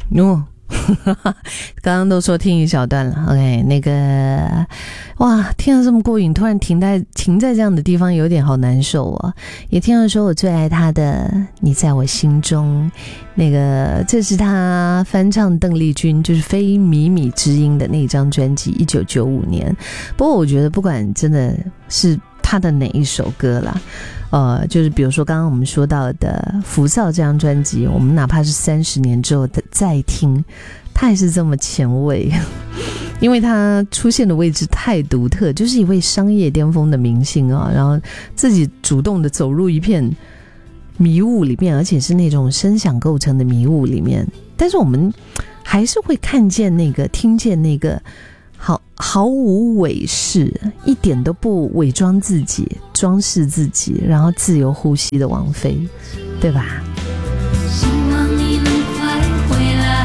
刚刚都说听一小段了 OK 那个哇听得这么过瘾，突然停在这样的地方有点好难受啊。也听到说我最爱他的你在我心中，那个这是他翻唱邓丽君就是非靡靡之音的那张专辑1995年。不过我觉得不管真的是他的哪一首歌啦，就是比如说刚刚我们说到的《浮躁》这张专辑，我们哪怕是30年之后再听，他还是这么前卫，因为他出现的位置太独特，就是一位商业巅峰的明星啊，然后自己主动的走入一片迷雾里面，而且是那种声响构成的迷雾里面，但是我们还是会看见那个听见那个毫无伪饰，一点都不伪装自己装饰自己，然后自由呼吸的王菲，对吧？ 希望你能快回来，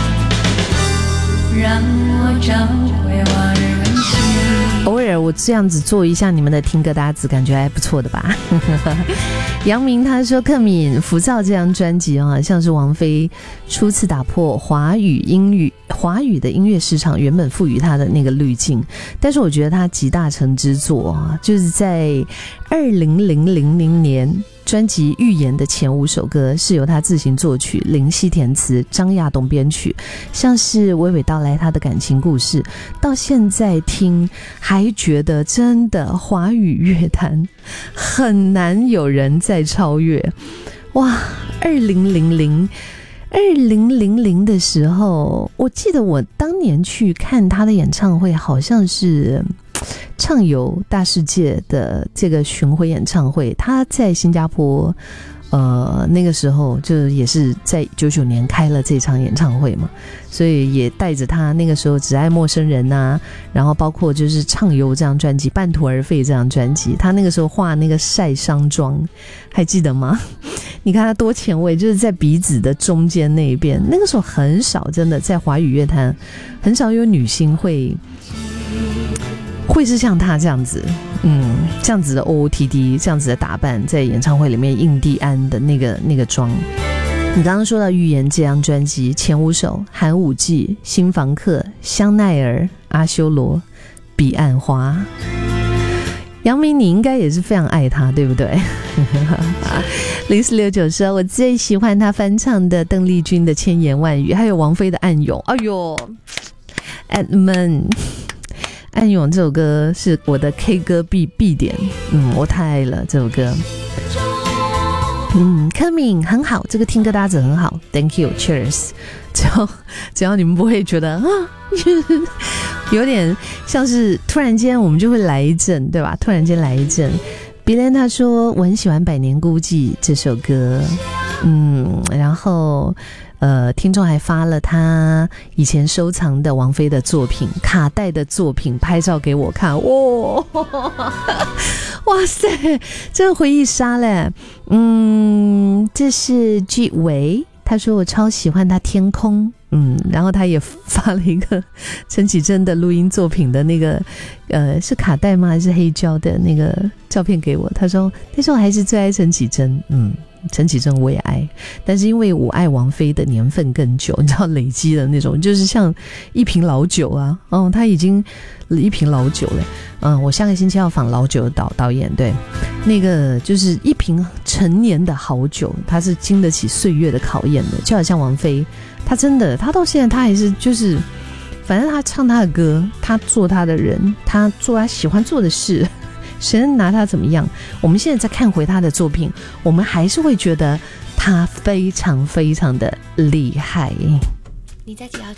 让我找回往日温馨。 偶尔我这样子做一下你们的听歌搭子，感觉还不错的吧？杨明他说克敏《浮躁》这张专辑啊，像是王菲初次打破华语的音乐市场原本赋予他的那个滤镜，但是我觉得他集大成之作啊，就是在2000年专辑《预言》的前5首歌是由他自行作曲，林夕填词，张亚东编曲，像是娓娓道来他的感情故事，到现在听还觉得真的华语乐坛很难有人再超越。哇，2000的时候，我记得我当年去看他的演唱会，好像是畅游大世界的这个巡回演唱会，他在新加坡那个时候就也是在99年开了这场演唱会嘛，所以也带着他那个时候只爱陌生人啊，然后包括就是畅游这张专辑，半途而废这张专辑，他那个时候画那个晒伤妆还记得吗？你看他多前卫，就是在鼻子的中间那一边，那个时候很少，真的在华语乐坛很少有女星会是像他这样子这样子的 OOTD 这样子的打扮，在演唱会里面印第安的那个妆。你刚刚说到《预言》这张专辑前5首，寒武纪、新房客、香奈儿、阿修罗、彼岸花。杨明你应该也是非常爱他对不对？0469说我最喜欢他翻唱的邓丽君的《千言万语》，还有王菲的《暗涌》。哎呦 Edmund暗涌这首歌是我的 K 歌必点，我太爱了这首歌。柯敏很好，这个听歌搭子很好 ，Thank you Cheers。只要你们不会觉得有点像是突然间我们就会来一阵，对吧？突然间来一阵。别人他说我很喜欢《百年孤寂》这首歌，然后听众还发了他以前收藏的王菲的作品卡带的作品拍照给我看，哇塞，这个回忆杀嘞。这是G维，他说我超喜欢他天空，然后他也发了一个陈绮贞的录音作品的那个是卡带吗还是黑胶的那个照片给我，他说那时候还是最爱陈绮贞，陈绮贞我也爱，但是因为我爱王菲的年份更久，你知道累积的那种，就是像一瓶老酒啊，他已经一瓶老酒了，我下个星期要访老酒的导演，对，那个就是一瓶陈年的好酒，他是经得起岁月的考验的，就好像王菲，他真的，他到现在他还是就是反正他唱他的歌，他做他的人，他做他喜欢做的事，谁能拿他怎么样？我们现在再看回他的作品，我们还是会觉得他非常非常的厉害。 你在几号